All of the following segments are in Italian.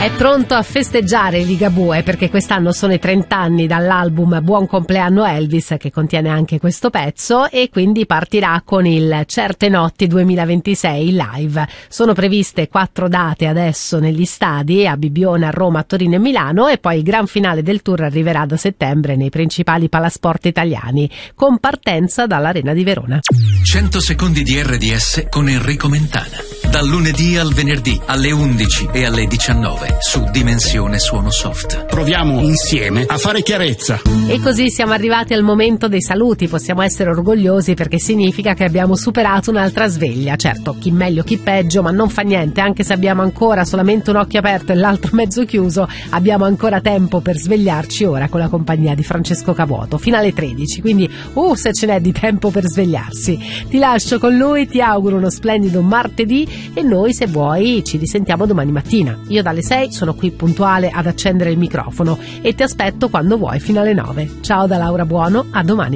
È pronto a festeggiare Ligabue perché quest'anno sono i 30 anni dall'album Buon compleanno Elvis, che contiene anche questo pezzo, e quindi partirà con il Certe Notti 2026 live. Sono previste 4 date adesso negli stadi, a Bibbiona, a Roma, a Torino e Milano, e poi il gran finale del tour arriverà da settembre nei principali palasport italiani, con partenza dall'Arena di Verona. 100 secondi di RDS con Enrico Mentana. Dal lunedì al venerdì alle 11 e alle 19 su Dimensione Suono Soft. Proviamo insieme a fare chiarezza. E così siamo arrivati al momento dei saluti. Possiamo essere orgogliosi perché significa che abbiamo superato un'altra sveglia. Certo, chi meglio chi peggio, ma non fa niente, anche se abbiamo ancora solamente un occhio aperto e l'altro mezzo chiuso, abbiamo ancora tempo per svegliarci ora con la compagnia di Francesco Cavuoto fino alle 13, quindi se ce n'è di tempo per svegliarsi. Ti lascio con lui, ti auguro uno splendido martedì e noi, se vuoi, ci risentiamo domani mattina. Io dalle 6 sono qui puntuale ad accendere il microfono e ti aspetto quando vuoi fino alle 9. Ciao da Laura Buono, a domani.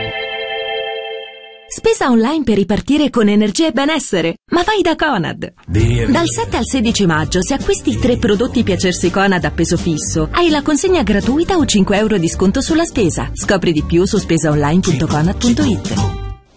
Spesa online per ripartire con energia e benessere? Ma vai da Conad! Dal 7 al 16 maggio, se acquisti 3 prodotti Piacersi Conad a peso fisso, hai la consegna gratuita o 5 euro di sconto sulla spesa. Scopri di più su spesaonline.conad.it.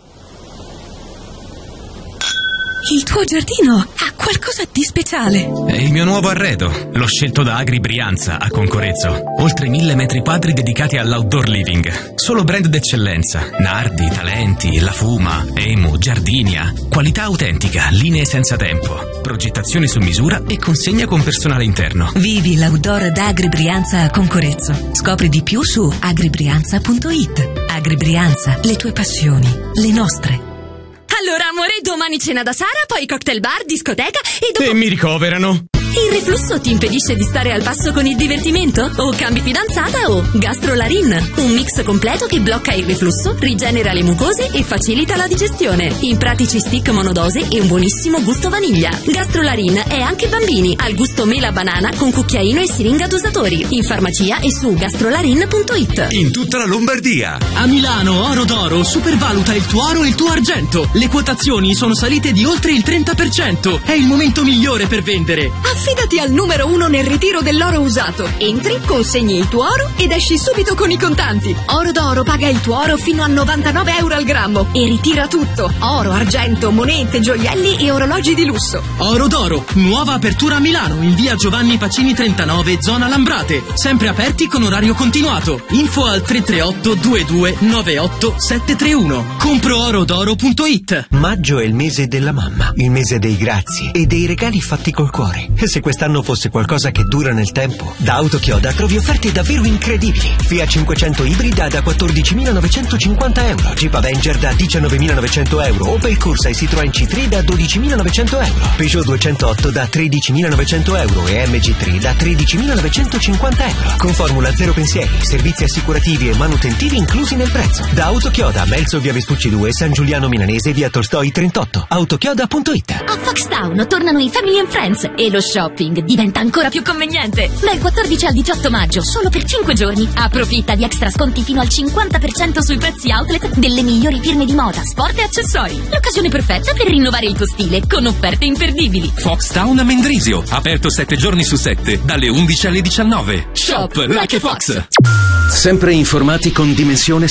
Il tuo giardino ha qualcosa di speciale. È il mio nuovo arredo. L'ho scelto da Agri Brianza a Concorezzo. Oltre 1000 metri quadri dedicati all'outdoor living. Solo brand d'eccellenza. Nardi, Talenti, La Fuma, Emu, Giardinia. Qualità autentica, linee senza tempo. Progettazione su misura e consegna con personale interno. Vivi l'outdoor da Agri Brianza a Concorezzo. Scopri di più su agribrianza.it. Agri Brianza, le tue passioni, le nostre. Allora, amore, domani cena da Sara, poi cocktail bar, discoteca e dopo... E mi ricoverano. Il reflusso ti impedisce di stare al passo con il divertimento? O cambi fidanzata o Gastrolarin, un mix completo che blocca il reflusso, rigenera le mucose e facilita la digestione. In pratici stick monodose e un buonissimo gusto vaniglia. Gastrolarin è anche bambini, al gusto mela banana con cucchiaino e siringa dosatori. In farmacia e su gastrolarin.it. In tutta la Lombardia. A Milano Oro d'Oro supervaluta il tuo oro e il tuo argento. Le quotazioni sono salite di oltre il 30%. È il momento migliore per vendere. Affidati al numero 1 nel ritiro dell'oro usato. Entri, consegni il tuo oro ed esci subito con i contanti. Oro d'Oro paga il tuo oro fino a 99 euro al grammo e ritira tutto: oro, argento, monete, gioielli e orologi di lusso. Oro d'Oro, nuova apertura a Milano in via Giovanni Pacini 39, zona Lambrate. Sempre aperti con orario continuato. Info al 338 22 98 731. Comproorodoro.it. Maggio è il mese della mamma, il mese dei grazie e dei regali fatti col cuore. E se quest'anno fosse qualcosa che dura nel tempo, da Autochioda trovi offerte davvero incredibili. Fiat 500 ibrida da 14.950 euro, Jeep Avenger da 19.900 euro, Opel Corsa e Citroën C3 da 12.900 euro, Peugeot 208 da 13.900 euro e MG3 da 13.950 euro. Con formula zero pensieri, servizi assicurativi e manutentivi inclusi nel prezzo. Da Autochioda, Melzo via Vespucci 2, San Giuliano Milanese via Tolstoi 38. Autochioda.it. A Foxtown tornano i Family and Friends e lo shopping diventa ancora più conveniente. Dal 14 al 18 maggio, solo per 5 giorni, approfitta di extra sconti fino al 50% sui prezzi outlet delle migliori firme di moda, sport e accessori. L'occasione perfetta per rinnovare il tuo stile con offerte imperdibili. Foxtown a Mendrisio, aperto 7 giorni su 7, dalle 11 alle 19. Shop like a Fox. Sempre informati con Dimensione